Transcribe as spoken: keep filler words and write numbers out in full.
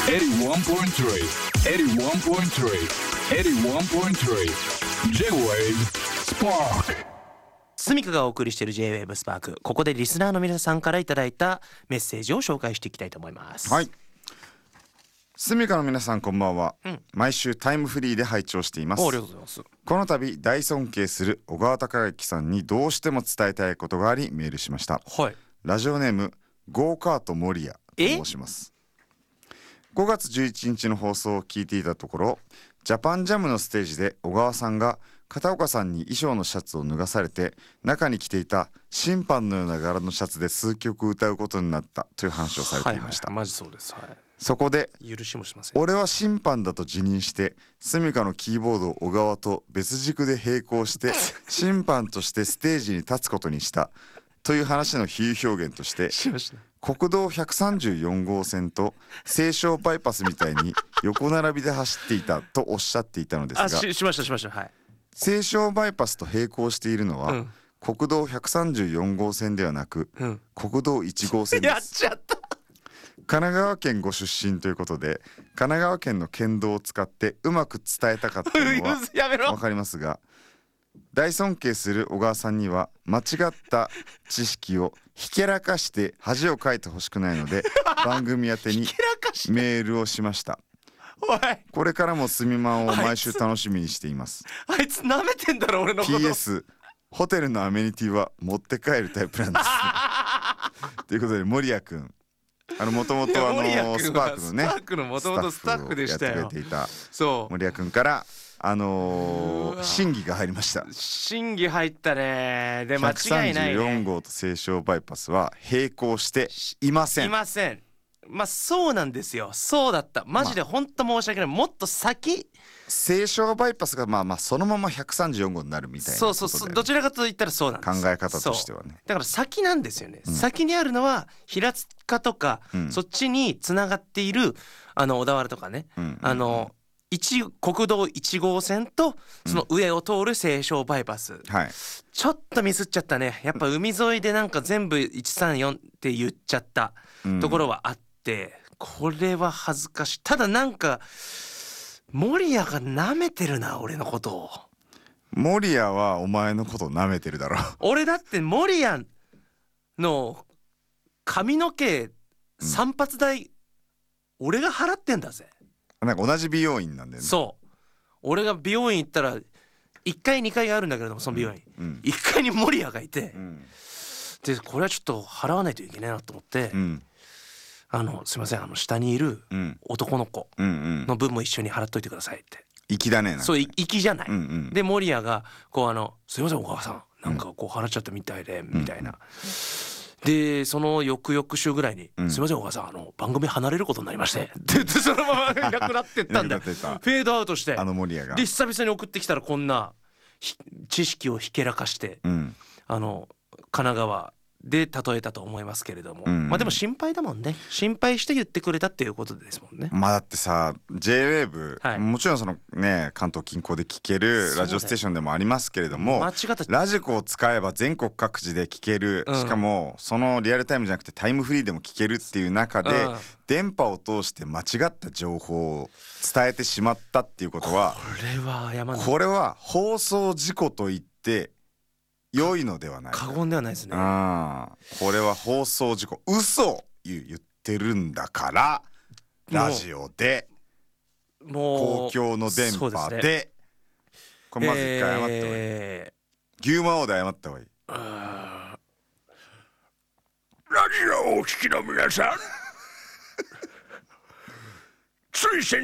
エイティワンポイントスリー エイティワンポイントスリー エイティワンポイントスリー J-Wave Spark。 スミカがお送りしている J-Wave Spark。ここでリスナーの皆さんからいただいたメッセージを紹介していきたいと思います。 はい。スミカの皆さんこんばんは、 うん、 毎週タイムフリーで拝聴しています。 ありがとうございます。 この度大尊敬する小川隆之さんにどうしても伝えたいことがありメールしました。 はい。 ラジオネームゴーカート守屋と申します。ごがつじゅういちにちの放送を聞いていたところ、ジャパンジャムのステージで小川さんが片岡さんに衣装のシャツを脱がされて、中に着ていた審判のような柄のシャツで数曲歌うことになったという話をされていました。 はいはい、マジそうです。はい。 そこで許しもしません。 俺は審判だと自認してスミカのキーボードを小川と別軸で並行して審判としてステージに立つことにしたという話の比喩表現としてしました。 国道ひゃくさんじゅうよんごうせんと西湘バイパスみたいに横並びで走っていたとおっしゃっていたのですが、 あ し, しましたしました。はい。 西湘バイパスと並行しているのは、うん、国道ひゃくさんじゅうよんごうせんではなく、うん、国道いちごうせんです。 やっちゃった。 神奈川県ご出身ということで、神奈川県の県道を使ってうまく伝えたかったのは分かりますが、大尊敬する小川さんには間違った知識をひけらかして恥をかいてほしくないので番組宛てにメールをしました。 おい、 これからもすみまんを毎週楽しみにしています。 あいつ舐めてんだろ俺のこと。 ピーエス ホテルのアメニティは持って帰るタイプなんですということで守屋くん、あのもともとあのスパークのね、 スパークのもともとスタッフでしたよ。 やってくれていたそう守屋くんからあのー、審議が入りました。 審議入ったね。で間違いないね。ひゃくさんじゅうよんごうと西湘バイパスは並行していません。 いません。まあそうなんですよ。そうだった。マジで本当申し訳ない。もっと先。 西湘バイパスがまあまあそのままひゃくさんじゅうよんごうになるみたいなことで、ね、そうそうそう、 どちらかと言ったらそうなんです。 考え方としてはね。 だから先なんですよね、うん、先にあるのは平塚とか、うん、そっちにつながっているあの小田原とかね、うんうんうん、あの一国道いちごうせんとその上を通る西湘バイパス、うん、はい、ちょっとミスっちゃったね。やっぱ海沿いでなんか全部いちさんよんって言っちゃったところはあって、うん、これは恥ずかしい。ただなんか守屋が舐めてるな俺のことを。 守屋はお前のこと舐めてるだろ俺だって守屋の髪の毛散髪代、うん、俺が払ってんだぜ。 なんか同じ美容院なんだよね。 そう俺が美容院行ったらいっかいにかいあるんだけれども、その美容院、うん、いっかいに守屋がいて、うん、でこれはちょっと払わないといけないなと思って、うん、あのすいません、あの下にいる男の子の分も一緒に払っといてくださいって。 粋だね。 そう粋じゃない、うんうん、で守屋がこうあのすいませんお母さんなんかこう払っちゃったみたいで、うん、みたいな。でその翌々週ぐらいに、うん、すいませんお母さんあの番組離れることになりましてって言ってそのままいなくなってったんだよフェードアウトして。 あの守屋がで久々に送ってきたらこんな知識をひけらかして、うん、あの神奈川で例えたと思いますけれども、うん、まあでも心配だもんね。心配して言ってくれたっていうことですもんね。 まあだってさ ジェイウェーブ、はい、もちろんそのね関東近郊で聴けるラジオステーションでもありますけれども、ラジコを使えば全国各地で聴ける、うん、しかもそのリアルタイムじゃなくてタイムフリーでも聴けるっていう中で、うん、電波を通して間違った情報を伝えてしまったっていうことは、 これは謝んない。 これは放送事故と言って良いのではない。 過言ではないですね。 あこれは放送事故、嘘を言ってるんだからラジオでもう公共の電波 で, で、ね、これまず一回謝った方がいい、えー、牛魔王で謝った方がいい。 ラジオをお聞きの皆さんつい先